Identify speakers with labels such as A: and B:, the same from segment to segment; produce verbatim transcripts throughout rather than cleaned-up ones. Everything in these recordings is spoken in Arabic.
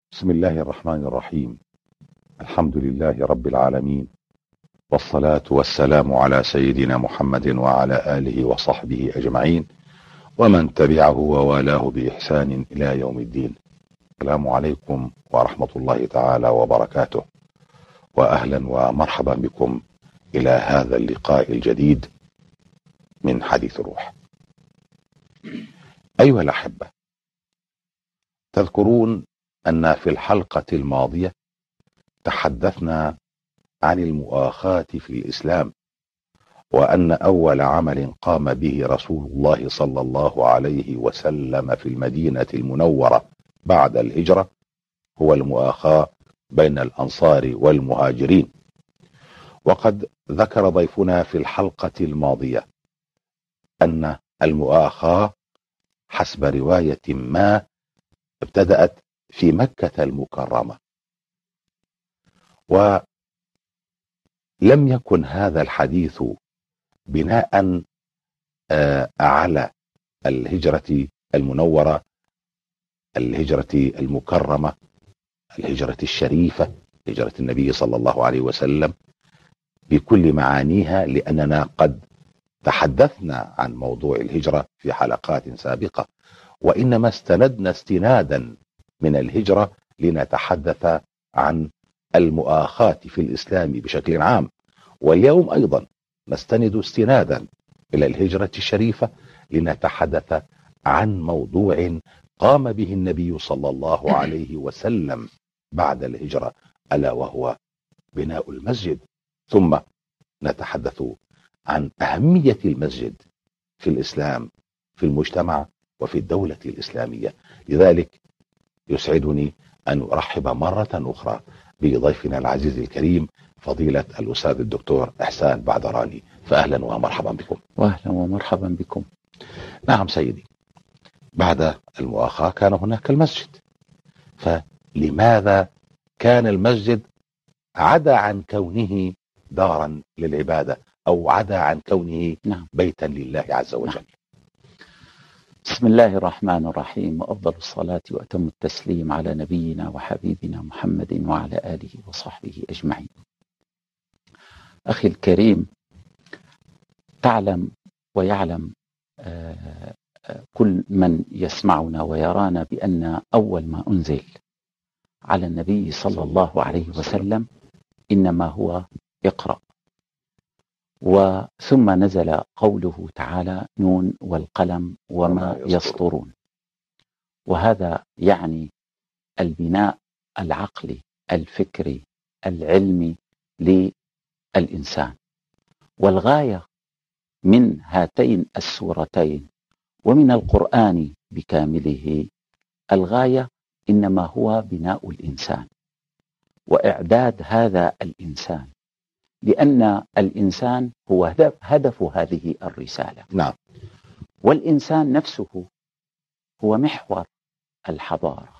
A: بسم الله الرحمن الرحيم. الحمد لله رب العالمين، والصلاة والسلام على سيدنا محمد وعلى آله وصحبه أجمعين ومن تبعه ووالاه بإحسان إلى يوم الدين. السلام عليكم ورحمة الله تعالى وبركاته، وأهلا ومرحبا بكم إلى هذا اللقاء الجديد من حديث الروح. أيها الأحبة، تذكرون أن في الحلقة الماضية تحدثنا عن المؤاخاة في الإسلام، وأن أول عمل قام به رسول الله صلى الله عليه وسلم في المدينة المنورة بعد الهجرة هو المؤاخاة بين الأنصار والمهاجرين. وقد ذكر ضيفنا في الحلقة الماضية أن المؤاخاة حسب رواية ما ابتدأت في مكة المكرمة، ولم يكن هذا الحديث بناء على الهجرة المنورة، الهجرة المكرمة، الهجرة الشريفة، هجرة النبي صلى الله عليه وسلم بكل معانيها، لأننا قد تحدثنا عن موضوع الهجرة في حلقات سابقة، وإنما استندنا استنادا من الهجرة لنتحدث عن المؤاخاة في الإسلام بشكل عام. واليوم أيضا نستند استنادا إلى الهجرة الشريفة لنتحدث عن موضوع قام به النبي صلى الله عليه وسلم بعد الهجرة، ألا وهو بناء المسجد. ثم نتحدث عن أهمية المسجد في الإسلام، في المجتمع وفي الدولة الإسلامية. لذلك يسعدني أن أرحب مرة أخرى بضيفنا العزيز الكريم فضيلة الأستاذ الدكتور إحسان بعدراني، فأهلا ومرحبا بكم.
B: وأهلا ومرحبا بكم.
A: نعم سيدي، بعد المؤاخاة كان هناك المسجد، فلماذا كان المسجد عدا عن كونه دارا للعبادة أو عدا عن كونه
B: نعم.
A: بيتا لله عز وجل؟
B: نعم. بسم الله الرحمن الرحيم، وأفضل الصلاة وأتم التسليم على نبينا وحبيبنا محمد وعلى آله وصحبه أجمعين. أخي الكريم، تعلم ويعلم آه كل من يسمعنا ويرانا بأن أول ما أنزل على النبي صلى الله عليه وسلم إنما هو اقرأ، وثم نزل قوله تعالى نون والقلم وما يسطرون، وهذا يعني البناء العقلي الفكري العلمي للإنسان. والغاية من هاتين السورتين ومن القرآن بكامله، الغاية إنما هو بناء الإنسان وإعداد هذا الإنسان، لأن الإنسان هو هدف, هدف هذه الرسالة.
A: نعم.
B: والإنسان نفسه هو محور الحضارة،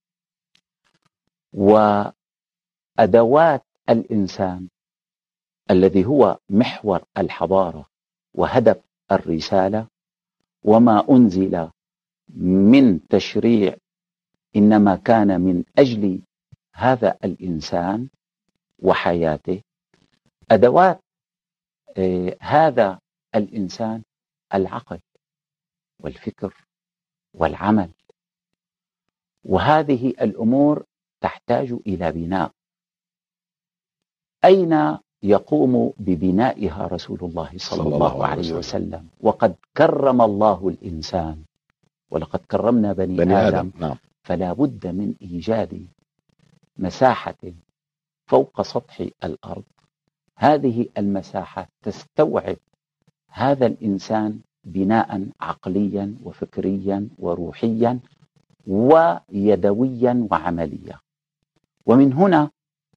B: وأدوات الإنسان الذي هو محور الحضارة وهدف الرسالة وما أنزل من تشريع إنما كان من أجل هذا الإنسان وحياته. أدوات آه هذا الإنسان العقل والفكر والعمل، وهذه الأمور تحتاج إلى بناء. أين يقوم ببنائها رسول الله صلى, صلى الله, الله عليه وسلم. وسلم وقد كرم الله الإنسان، ولقد كرمنا بني, بني آدم, آدم.
A: نعم.
B: فلا بد من إيجاد مساحة فوق سطح الأرض، هذه المساحة تستوعب هذا الإنسان بناء عقليا وفكريا وروحيا ويدويا وعمليا. ومن هنا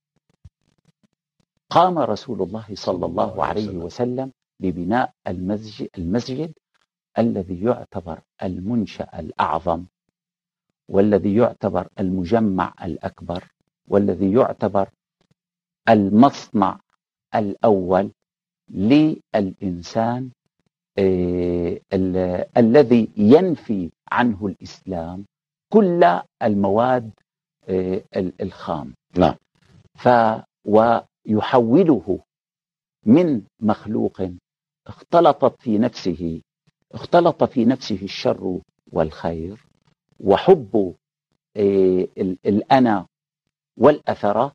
B: قام رسول الله صلى الله عليه وسلم ببناء المسجد, المسجد الذي يعتبر المنشأ الأعظم، والذي يعتبر المجمع الأكبر، والذي يعتبر المصنع الأول للإنسان آه الذي ينفي عنه الإسلام كل المواد الخام.
A: نعم.
B: ف ويحوله من مخلوق اختلطت في نفسه اختلط في نفسه الشر والخير وحب الأنا والأثرة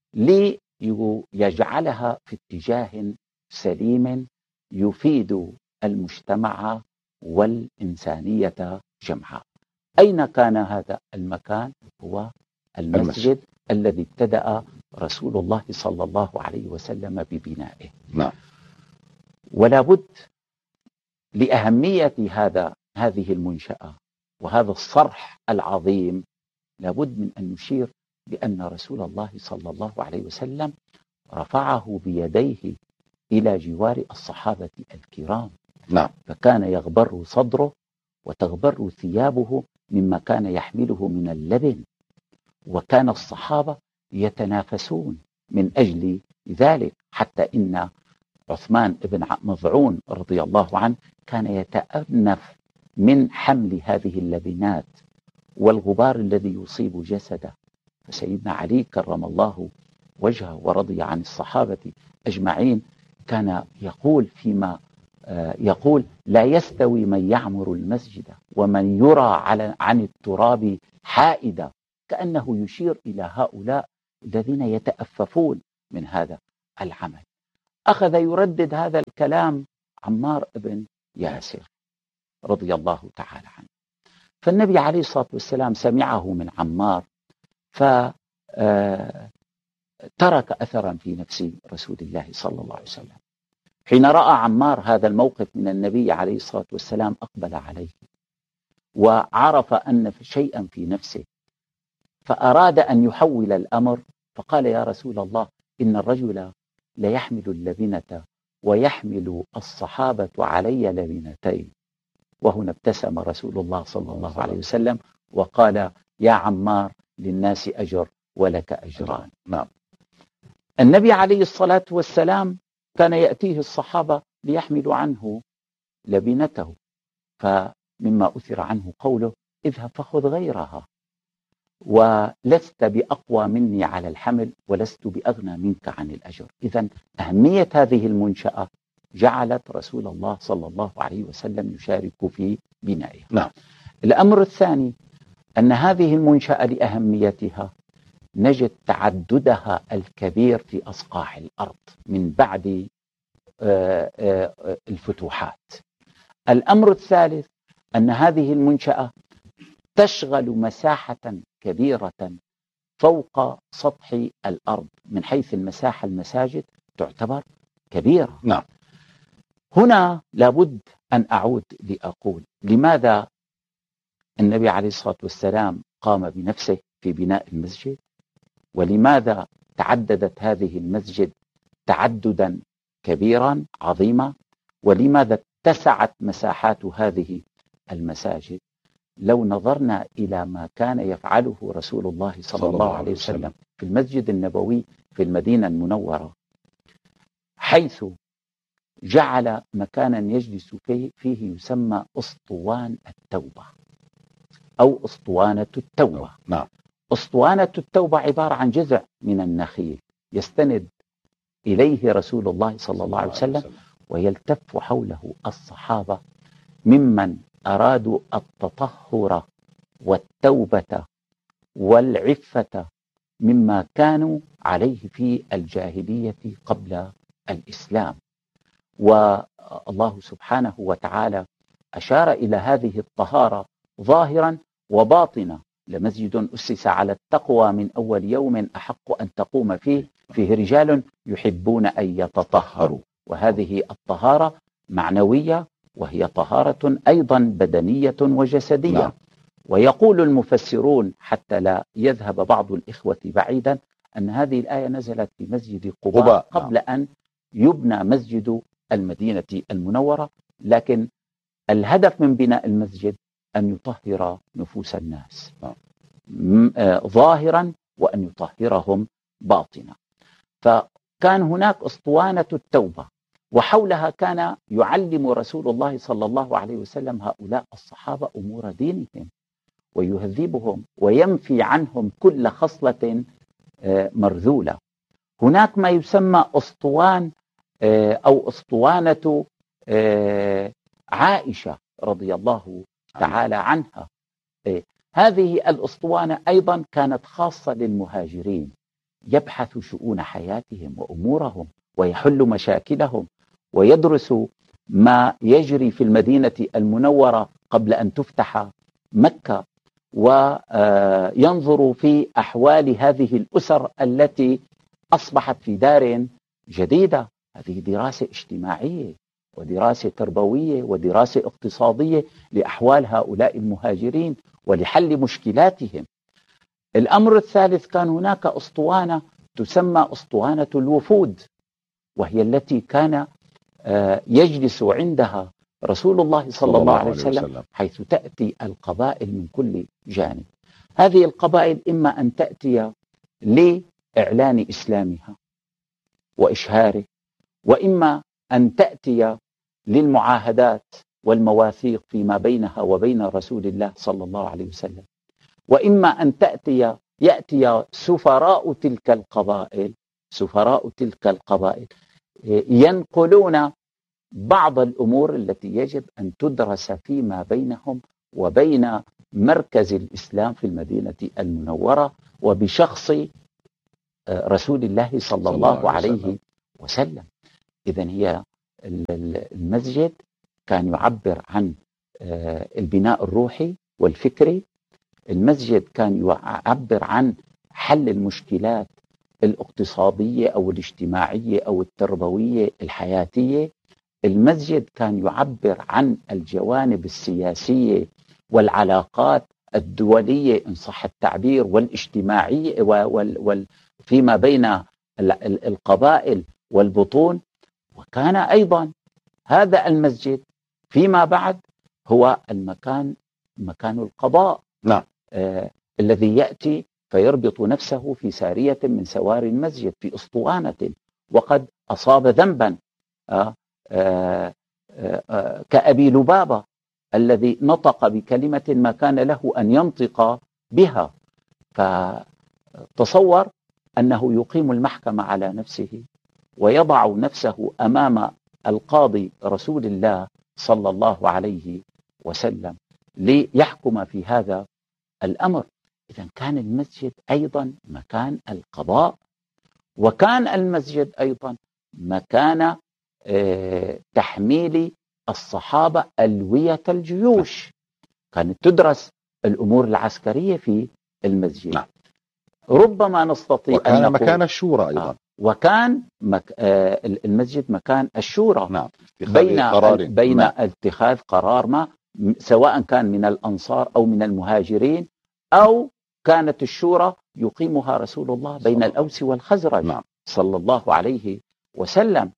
B: ليجعلها في اتجاه سليم يفيد المجتمع والإنسانية جمعاء. أين كان هذا المكان؟ هو المسجد, المسجد الذي ابتدأ رسول الله صلى الله عليه وسلم ببنائه.
A: نعم.
B: ولا بد لأهمية هذا هذه المنشأة وهذا الصرح العظيم، لابد من أن نشير بأن رسول الله صلى الله عليه وسلم رفعه بيديه إلى جوار الصحابة الكرام.
A: نعم.
B: فكان يغبر صدره وتغبر ثيابه مما كان يحمله من اللبن، وكان الصحابة يتنافسون من أجل ذلك، حتى إن عثمان بن مظعون رضي الله عنه كان يتأنف من حمل هذه اللبنات والغبار الذي يصيب جسده. فسيدنا علي كرم الله وجهه ورضي عن الصحابة أجمعين كان يقول فيما يقول: لا يستوي من يعمر المسجد ومن يرى على عن التراب حائدا، كأنه يشير إلى هؤلاء الذين يتأففون من هذا العمل. أخذ يردد هذا الكلام عمار بن ياسر رضي الله تعالى عنه، فالنبي عليه الصلاة والسلام سمعه من عمار فترك أثرا في نفس رسول الله صلى الله عليه وسلم. حين رأى عمار هذا الموقف من النبي عليه الصلاة والسلام أقبل عليه وعرف أن شيئا في نفسه، فأراد أن يحول الأمر، فقال: يا رسول الله، إن الرجل ليحمل اللبنة ويحمل الصحابة علي لبنتين. وهنا ابتسم رسول الله صلى الله عليه وسلم وقال: يا عمار، للناس أجر ولك أجران.
A: نعم.
B: النبي عليه الصلاة والسلام كان يأتيه الصحابة ليحملوا عنه لبنته، فمما أثر عنه قوله: اذهب فخذ غيرها، ولست بأقوى مني على الحمل ولست بأغنى منك عن الأجر. إذن أهمية هذه المنشأة جعلت رسول الله صلى الله عليه وسلم يشارك في بنائها.
A: نعم.
B: الأمر الثاني أن هذه المنشأة لأهميتها نجد تعددها الكبير في أصقاع الأرض من بعد الفتوحات. الأمر الثالث أن هذه المنشأة تشغل مساحة كبيرة فوق سطح الأرض، من حيث المساحة المساجد تعتبر كبيرة.
A: نعم.
B: هنا لابد أن أعود لأقول لماذا النبي عليه الصلاة والسلام قام بنفسه في بناء المسجد، ولماذا تعددت هذه المسجد تعددا كبيرا عظيما، ولماذا اتسعت مساحات هذه المساجد. لو نظرنا إلى ما كان يفعله رسول الله صلى, صلى الله عليه وسلم, وسلم في المسجد النبوي في المدينة المنورة، حيث جعل مكانا يجلس فيه, فيه يسمى أسطوان التوبة أو أسطوانة التوبة.
A: نعم.
B: أسطوانة التوبة عبارة عن جذع من النخيل يستند إليه رسول الله صلى الله عليه وسلم، ويلتف حوله الصحابة ممن أرادوا التطهر والتوبة والعفة مما كانوا عليه في الجاهلية قبل الإسلام. والله سبحانه وتعالى أشار إلى هذه الطهارة ظاهرا وباطنا: لمسجد أسس على التقوى من أول يوم أحق أن تقوم فيه فيه رجال يحبون أن يتطهروا. وهذه الطهارة معنوية، وهي طهارة أيضا بدنية وجسدية.
A: نعم.
B: ويقول المفسرون حتى لا يذهب بعض الإخوة بعيدا أن هذه الآية نزلت في مسجد قباء قبل نعم. أن يبنى مسجد المدينة المنورة، لكن الهدف من بناء المسجد أن يطهر نفوس الناس ظاهرا وأن يطهرهم باطنا. فكان هناك أسطوانة التوبة، وحولها كان يعلم رسول الله صلى الله عليه وسلم هؤلاء الصحابة أمور دينهم ويهذبهم وينفي عنهم كل خصلة مرذولة. هناك ما يسمى أسطوان أو أسطوانة عائشة رضي الله تعالى عنها. هذه الأسطوانة أيضا كانت خاصة للمهاجرين، يبحث شؤون حياتهم وأمورهم ويحل مشاكلهم ويدرس ما يجري في المدينة المنورة قبل أن تفتح مكة، وينظر في أحوال هذه الأسر التي أصبحت في دار جديدة. هذه دراسة اجتماعية ودراسة تربوية ودراسة اقتصادية لأحوال هؤلاء المهاجرين ولحل مشكلاتهم. الأمر الثالث، كان هناك أسطوانة تسمى أسطوانة الوفود، وهي التي كان يجلس عندها رسول الله صلى الله عليه وسلم، حيث تأتي القبائل من كل جانب. هذه القبائل إما أن تأتي لإعلان إسلامها وإشهاره، وإما أن تأتي للمعاهدات والمواثيق فيما بينها وبين رسول الله صلى الله عليه وسلم، وإما أن تأتي يأتي سفراء تلك القبائل سفراء تلك القبائل ينقلون بعض الأمور التي يجب أن تدرس فيما بينهم وبين مركز الإسلام في المدينة المنورة وبشخص رسول الله صلى الله عليه وسلم. إذن هي المسجد كان يعبر عن البناء الروحي والفكري، المسجد كان يعبر عن حل المشكلات الاقتصادية أو الاجتماعية أو التربوية الحياتية، المسجد كان يعبر عن الجوانب السياسية والعلاقات الدولية إن صح التعبير والاجتماعية وفيما بين القبائل والبطون. وكان أيضا هذا المسجد فيما بعد هو المكان مكان القضاء،
A: نعم.
B: آه الذي يأتي فيربط نفسه في سارية من سواري المسجد في أسطوانة، وقد أصاب ذنبا آه آه آه كأبي لبابة الذي نطق بكلمة ما كان له أن ينطق بها، فتصور أنه يقيم المحكمة على نفسه ويضع نفسه أمام القاضي رسول الله صلى الله عليه وسلم ليحكم في هذا الأمر. إذن كان المسجد أيضا مكان القضاء، وكان المسجد أيضا مكان تحميل الصحابة ألوية الجيوش، كانت تدرس الأمور العسكرية في المسجد.
A: نعم.
B: ربما نستطيع
A: وكان
B: أن نقول
A: مكان الشورى أيضا.
B: آه وكان مك... آه المسجد مكان الشورى.
A: نعم.
B: بين
A: قرار
B: بين
A: ما.
B: اتخاذ قرار ما، سواء كان من الأنصار أو من المهاجرين، أو كانت الشورى يقيمها رسول الله بين الأوس والخزرج.
A: نعم.
B: صلى الله عليه وسلم.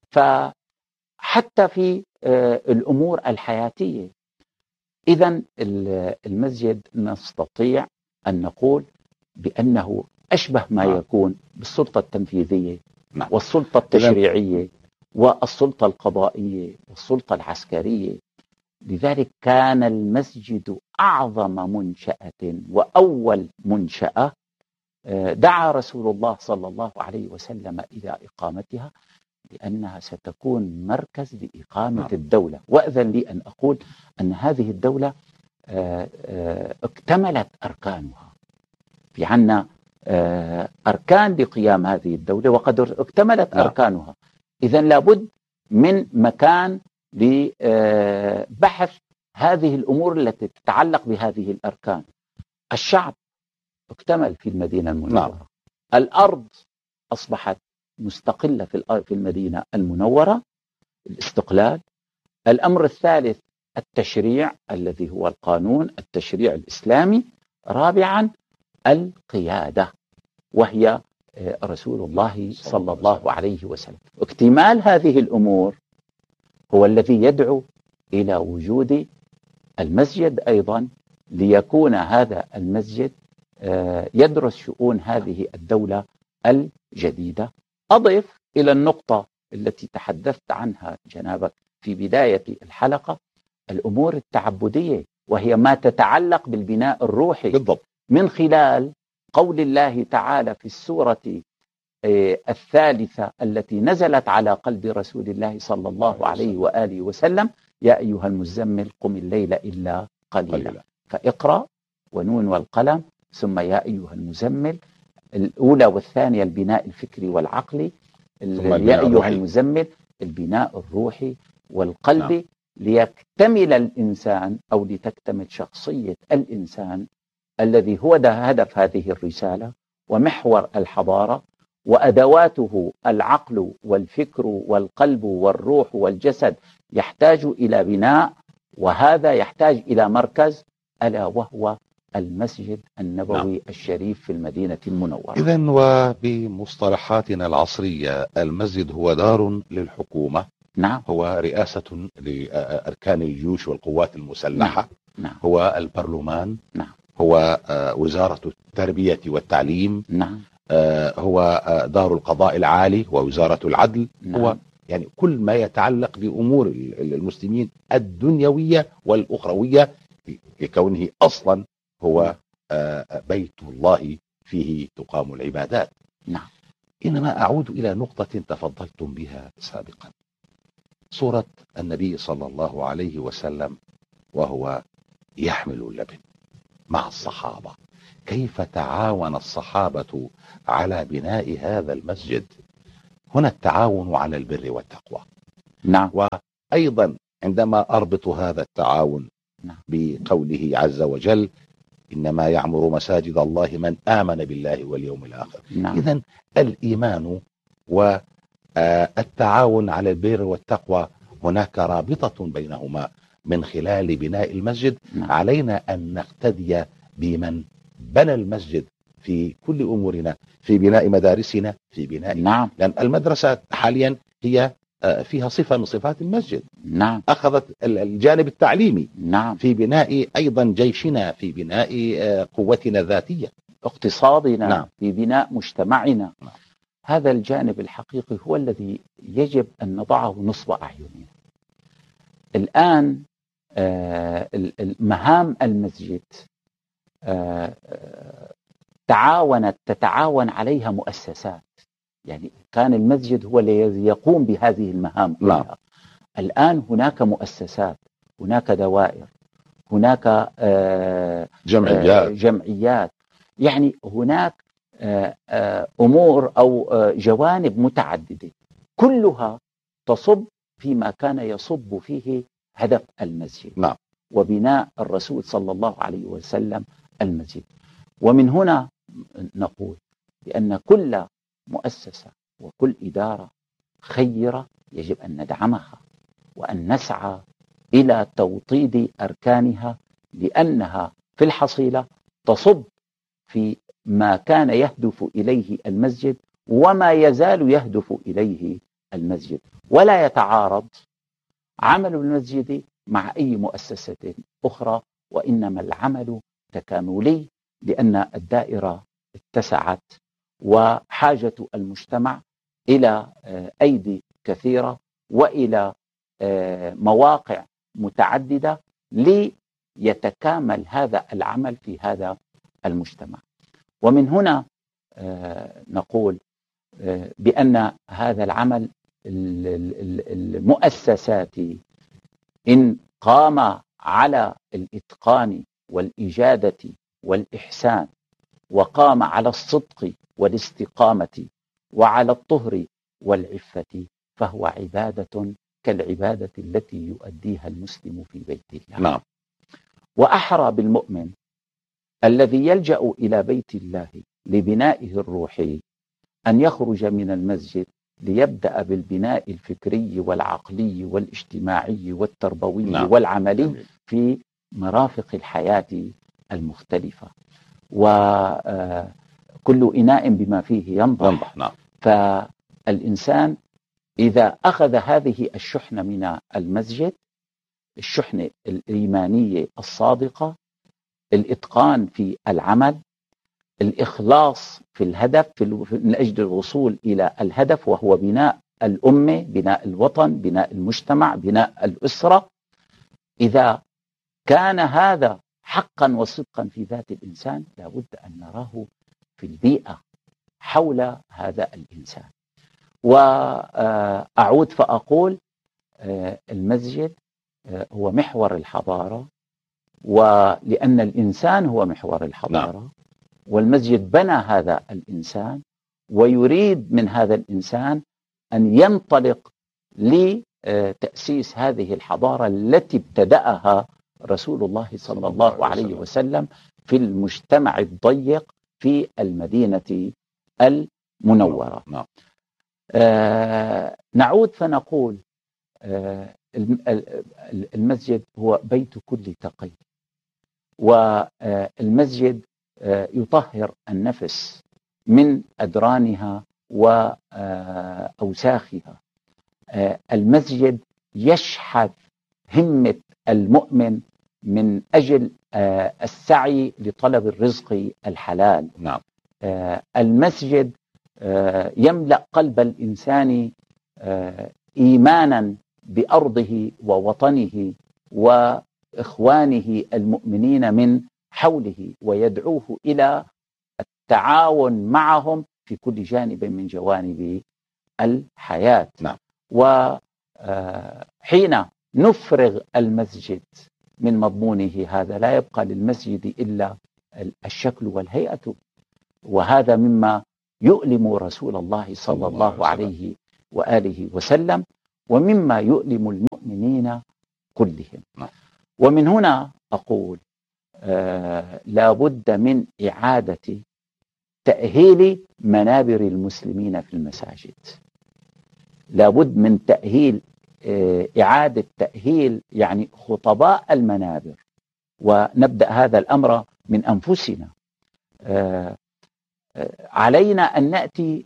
B: فحتى في آه الأمور الحياتية، إذن المسجد نستطيع أن نقول بأنه أشبه ما نعم. يكون بالسلطة التنفيذية
A: نعم.
B: والسلطة التشريعية والسلطة القضائية والسلطة العسكرية. لذلك كان المسجد أعظم منشأة وأول منشأة دعا رسول الله صلى الله عليه وسلم إلى إقامتها، لأنها ستكون مركز لإقامة نعم. الدولة. وأذن لي أن أقول أن هذه الدولة اكتملت أركانها، في عنا أركان لقيام هذه الدولة وقد اكتملت نعم. أركانها. إذن لابد من مكان لبحث هذه الأمور التي تتعلق بهذه الأركان. الشعب اكتمل في المدينة المنورة نعم. الأرض أصبحت مستقلة في المدينة المنورة، الاستقلال. الأمر الثالث التشريع الذي هو القانون، التشريع الإسلامي. رابعا القيادة، وهي رسول الله صلى الله عليه وسلم. اكتمال هذه الأمور هو الذي يدعو إلى وجود المسجد أيضا، ليكون هذا المسجد يدرس شؤون هذه الدولة الجديدة. أضف إلى النقطة التي تحدثت عنها جنابك في بداية الحلقة، الأمور التعبدية وهي ما تتعلق بالبناء الروحي
A: بالضبط.
B: من خلال قول الله تعالى في السورة الثالثة التي نزلت على قلب رسول الله صلى الله عليه وآله وسلم: يا أيها المزمل قم الليل إلا قليلا. فاقرأ ونون والقلم ثم يا أيها المزمل، الأولى والثانية البناء الفكري والعقلي، يا أيها الروحي. المزمل البناء الروحي والقلبي. نعم. ليكتمل الإنسان أو لتكتمل شخصية الإنسان الذي هو ده هدف هذه الرسالة ومحور الحضارة، وأدواته العقل والفكر والقلب والروح والجسد يحتاج إلى بناء، وهذا يحتاج إلى مركز ألا وهو المسجد النبوي. نعم. الشريف في المدينة المنورة.
A: إذن وبمصطلحاتنا العصرية المسجد هو دار للحكومة.
B: نعم.
A: هو رئاسة لأركان الجيوش والقوات المسلحة.
B: نعم.
A: هو البرلمان.
B: نعم.
A: هو وزارة التربية والتعليم.
B: نعم.
A: هو دار القضاء العالي ووزارة العدل.
B: نعم.
A: هو يعني كل ما يتعلق بأمور المسلمين الدنيوية والأخروية، لكونه أصلا هو بيت الله فيه تقام العبادات.
B: نعم.
A: إنما أعود إلى نقطة تفضلتم بها سابقا، صورة النبي صلى الله عليه وسلم وهو يحمل اللبن مع الصحابة. كيف تعاون الصحابة على بناء هذا المسجد؟ هنا التعاون على البر والتقوى.
B: نعم.
A: وأيضا عندما أربط هذا التعاون
B: نعم.
A: بقوله عز وجل: إنما يعمر مساجد الله من آمن بالله واليوم الآخر.
B: نعم.
A: إذن الإيمان والتعاون على البر والتقوى هناك رابطة بينهما من خلال بناء المسجد.
B: نعم.
A: علينا أن نقتدي بمن بنى المسجد في كل أمورنا، في بناء مدارسنا، في بناء.
B: نعم.
A: لأن المدرسة حاليا هي فيها صفة من صفات المسجد.
B: نعم.
A: أخذت الجانب التعليمي.
B: نعم.
A: في بناء أيضا جيشنا، في بناء قوتنا الذاتية،
B: اقتصادنا. نعم. في بناء مجتمعنا.
A: نعم.
B: هذا الجانب الحقيقي هو الذي يجب أن نضعه نصب أعيننا. الآن آه مهام المسجد آه تعاونت تتعاون عليها مؤسسات، يعني كان المسجد هو الذي يقوم بهذه المهام كلها.
A: نعم.
B: الآن هناك مؤسسات، هناك دوائر، هناك آه
A: جمعيات.
B: آه جمعيات، يعني هناك آه آه أمور أو آه جوانب متعددة كلها تصب فيما كان يصب فيه هدف المسجد.
A: نعم.
B: وبناء الرسول صلى الله عليه وسلم المسجد. ومن هنا نقول بأن كل مؤسسة وكل إدارة خيرة يجب أن ندعمها وأن نسعى إلى توطيد أركانها، لأنها في الحصيلة تصب في ما كان يهدف إليه المسجد وما يزال يهدف إليه المسجد، ولا يتعارض عمل المسجد مع أي مؤسسة أخرى، وإنما العمل تكاملي، لأن الدائرة اتسعت وحاجة المجتمع إلى أيدي كثيرة وإلى مواقع متعددة ليتكامل هذا العمل في هذا المجتمع. ومن هنا نقول بأن هذا العمل المؤسساتي إن قام على الإتقان والإجادة والإحسان، وقام على الصدق والاستقامة وعلى الطهر والعفة، فهو عبادة كالعبادة التي يؤديها المسلم في بيت الله.
A: نعم.
B: وأحرى بالمؤمن الذي يلجأ إلى بيت الله لبنائه الروحي أن يخرج من المسجد ليبدأ بالبناء الفكري والعقلي والاجتماعي والتربوي. نعم. والعملي في مرافق الحياة المختلفة، وكل إناء بما فيه ينضح.
A: نعم.
B: فالإنسان إذا أخذ هذه الشحنة من المسجد، الشحنة الإيمانية الصادقة، الإتقان في العمل، الإخلاص في الهدف من أجل الوصول إلى الهدف، وهو بناء الأمة، بناء الوطن، بناء المجتمع، بناء الأسرة، إذا كان هذا حقا وصدقا في ذات الإنسان لابد أن نراه في البيئة حول هذا الإنسان. وأعود فأقول المسجد هو محور الحضارة، ولأن الإنسان هو محور الحضارة. نعم. والمسجد بنى هذا الإنسان ويريد من هذا الإنسان أن ينطلق لتأسيس هذه الحضارة التي ابتدأها رسول الله صلى الله عليه وسلم في المجتمع الضيق في المدينة المنورة. نعم. آه نعود فنقول آه المسجد هو بيت كل تقي، والمسجد آه يطهر النفس من أدرانها وأوساخها. آه المسجد يشحذ همة المؤمن من أجل آه السعي لطلب الرزق الحلال. نعم. آه المسجد آه يملأ قلب الإنسان آه إيمانا بأرضه ووطنه وإخوانه المؤمنين من حوله، ويدعوه إلى التعاون معهم في كل جانب من جوانب الحياة. نعم. وحين نفرغ المسجد من مضمونه هذا لا يبقى للمسجد إلا الشكل والهيئة، وهذا مما يؤلم رسول الله صلى الله عليه وآله وسلم، ومما يؤلم المؤمنين كلهم. ومن هنا أقول آه لا بد من إعادة تأهيل منابر المسلمين في المساجد، لا بد من تأهيل آه إعادة تأهيل يعني خطباء المنابر، ونبدأ هذا الأمر من أنفسنا. آه آه علينا أن نأتي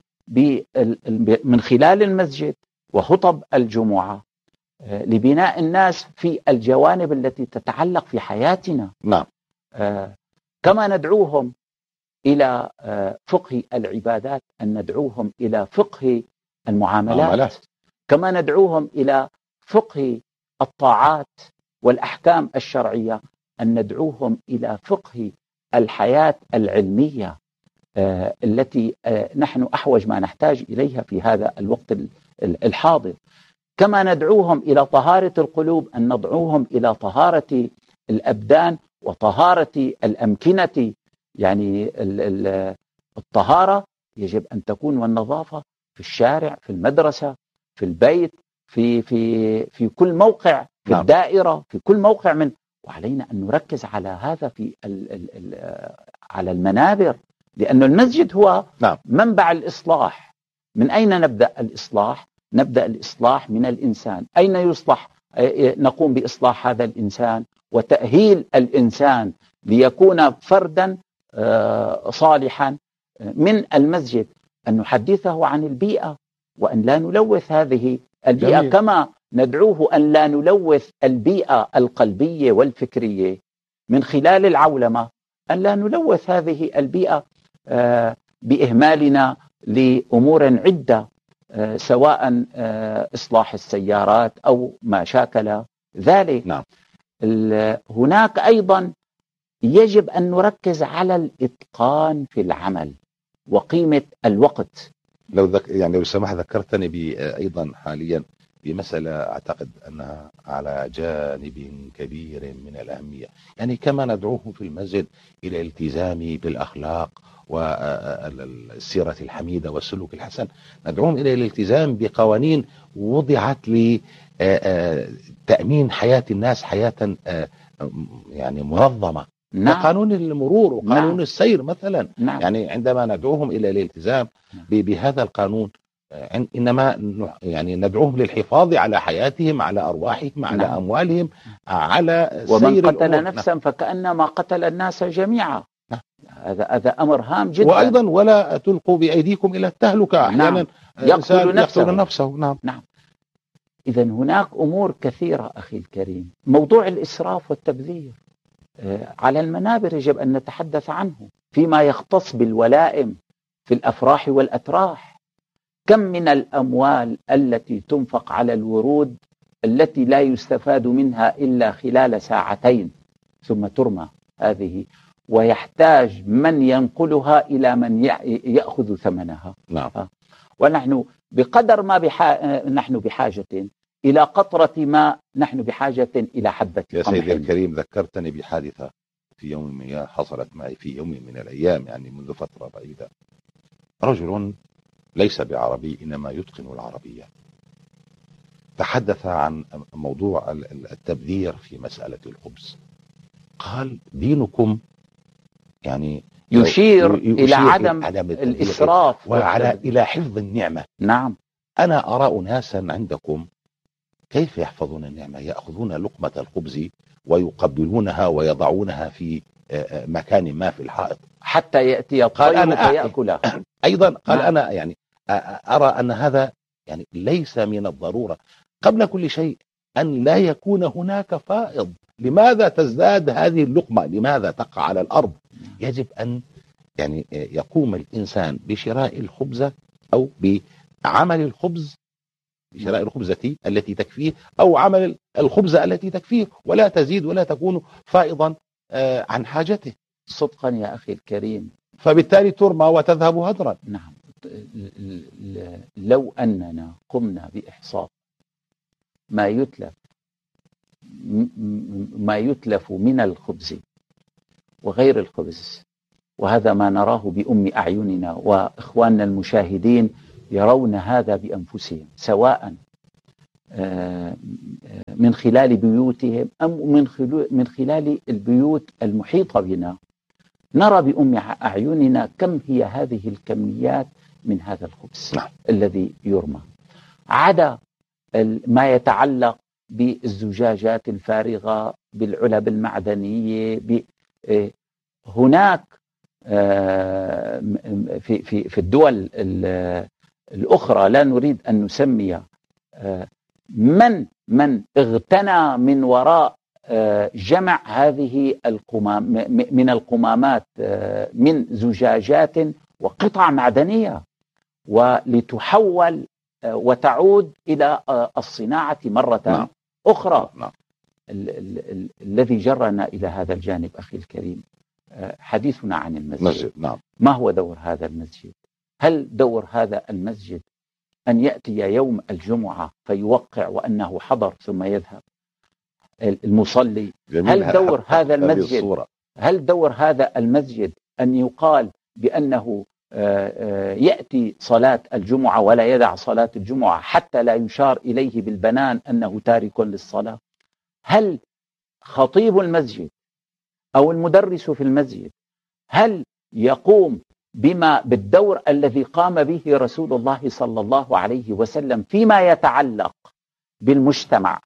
B: من خلال المسجد وخطب الجمعة لبناء الناس في الجوانب التي تتعلق في حياتنا. نعم. آه كما ندعوهم إلى آه فقه العبادات، أن ندعوهم إلى فقه المعاملات. معاملات. كما ندعوهم إلى فقه الطاعات والأحكام الشرعية، أن ندعوهم إلى فقه الحياة العلمية آه التي آه نحن أحوج ما نحتاج إليها في هذا الوقت الحاضر. كما ندعوهم إلى طهارة القلوب، أن ندعوهم إلى طهارة الأبدان وطهارة الأمكنة. يعني الطهارة يجب أن تكون، والنظافة في الشارع، في المدرسة، في البيت، في في في كل موقع، في نعم. الدائرة، في كل موقع من، وعلينا أن نركز على هذا في ال ال ال على المنابر، لأن المسجد هو نعم. منبع الإصلاح. من أين نبدأ الإصلاح؟ نبدأ الإصلاح من الإنسان. أين يصلح؟ نقوم بإصلاح هذا الإنسان وتأهيل الإنسان ليكون فردا صالحا من المسجد، أن نحدثه عن البيئة وأن لا نلوث هذه البيئة. جميل. كما ندعوه أن لا نلوث البيئة القلبية والفكرية من خلال العولمة، أن لا نلوث هذه البيئة بإهمالنا لأمور عدة، سواء إصلاح السيارات أو ما شاكل ذلك. نعم. هناك أيضا يجب أن نركز على الإتقان في العمل وقيمة الوقت.
A: لو ذك... يعني لو سمح ذكرتني أيضا حاليا بمسألة أعتقد أنها على جانب كبير من الأهمية. يعني كما ندعوهم في المسجد إلى الالتزام بالأخلاق والسيرة الحميدة والسلوك الحسن، ندعوهم إلى الالتزام بقوانين وضعت لتأمين حياة الناس حياة يعني منظمة. نعم. قانون المرور وقانون نعم. السير مثلا. نعم. يعني عندما ندعوهم إلى الالتزام نعم. بهذا القانون، إنما يعني ندعوهم للحفاظ على حياتهم، على أرواحهم، على نعم. أموالهم، على
B: ومن سير قتل الأمور. نفسا نعم. فكأنما قتل الناس جميعا. نعم. هذا هذا أمر هام جدا.
A: وأيضا ولا تلقوا بأيديكم إلى التهلكة. أحيانا
B: نعم. يقتل نفسه.
A: يقتل نفسه. نعم.
B: نعم. إذا هناك أمور كثيرة أخي الكريم. موضوع الإسراف والتبذير على المنابر يجب أن نتحدث عنه فيما يختص بالولائم في الأفراح والأتراح. كم من الأموال التي تنفق على الورود التي لا يستفاد منها إلا خلال ساعتين ثم ترمى هذه، ويحتاج من ينقلها إلى من يأخذ ثمنها.
A: نعم.
B: ونحن بقدر ما بحا... نحن بحاجة إلى قطرة ماء، نحن بحاجة إلى حبة
A: يا
B: قمح.
A: سيدي الكريم، ذكرتني بحادثة في يوم من حصلت معي في يوم من الأيام، يعني منذ فترة بعيدة. رجل ليس بعربي إنما يتقن العربية، تحدث عن موضوع التبذير في مسألة الخبز. قال دينكم يعني
B: يشير,
A: يشير
B: إلى عدم,
A: عدم
B: الإسراف
A: وعلى إلى حفظ النعمة.
B: نعم.
A: أنا أرى أناسا عندكم كيف يحفظون النعمة؟ يأخذون لقمة الخبز ويقبلونها ويضعونها في مكان ما في الحائط
B: حتى يأتي الطير فيأكلها
A: أيضا. قال نعم. أنا يعني أرى أن هذا يعني ليس من الضرورة قبل كل شيء أن لا يكون هناك فائض. لماذا تزداد هذه اللقمة؟ لماذا تقع على الأرض؟ يجب أن يعني يقوم الإنسان بشراء الخبز أو بعمل الخبز، بشراء الخبزة التي تكفيه أو عمل الخبزة التي تكفيه، ولا تزيد ولا تكون فائضا عن حاجته.
B: صدقا يا أخي الكريم.
A: فبالتالي ترمى وتذهب هدرا.
B: نعم. لو أننا قمنا بإحصاء ما يتلف ما يتلف من الخبز وغير الخبز، وهذا ما نراه بأم أعيننا، وإخواننا المشاهدين يرون هذا بأنفسهم، سواء من خلال بيوتهم أم من خلال البيوت المحيطة بنا، نرى بأم أعيننا كم هي هذه الكميات من هذا الخبز
A: نعم. الذي
B: يرمى، عدا ما يتعلق بالزجاجات الفارغة، بالعلب المعدنية. هناك في في في الدول الأخرى لا نريد أن نسمي من من اغتنى من وراء جمع هذه القمام من القمامات من زجاجات وقطع معدنية، ولتحول وتعود إلى الصناعة مرة نعم. أخرى. نعم. ال ال ال الذي جرنا إلى هذا الجانب أخي الكريم حديثنا عن المسجد.
A: مسجد. نعم.
B: ما هو دور هذا المسجد؟ هل دور هذا المسجد أن يأتي يوم الجمعة فيوقع وأنه حضر ثم يذهب المصلي؟ هل دور هذا المسجد هل دور هذا المسجد أن يقال بأنه يأتي صلاة الجمعة ولا يدع صلاة الجمعة حتى لا يشار إليه بالبنان أنه تارك للصلاة؟ هل خطيب المسجد أو المدرس في المسجد هل يقوم بما بالدور الذي قام به رسول الله صلى الله عليه وسلم فيما يتعلق بالمجتمع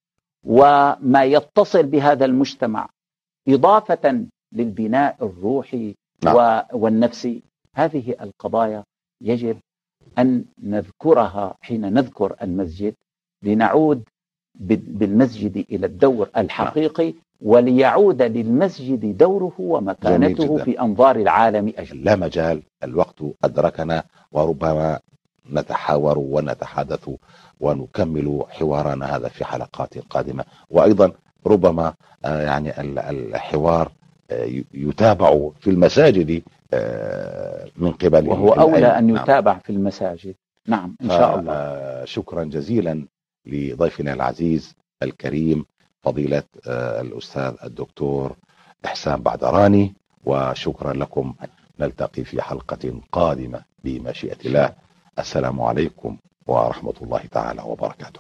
B: وما يتصل بهذا المجتمع إضافة للبناء الروحي نعم. والنفسي؟ هذه القضايا يجب أن نذكرها حين نذكر المسجد، لنعود بالمسجد إلى الدور الحقيقي وليعود للمسجد دوره ومكانته في أنظار العالم أجمع.
A: لا مجال، الوقت أدركنا، وربما نتحاور ونتحدث ونكمل حوارنا هذا في حلقات قادمة، وأيضا ربما يعني الحوار يتابع في المساجد من قبل،
B: وهو أولى أن يتابع نعم. في المساجد. نعم إن شاء الله.
A: شكرا جزيلا لضيفنا العزيز الكريم فضيلة الأستاذ الدكتور إحسان بعدراني، وشكرا لكم. نلتقي في حلقة قادمة بمشيئة الله. السلام عليكم ورحمة الله تعالى وبركاته.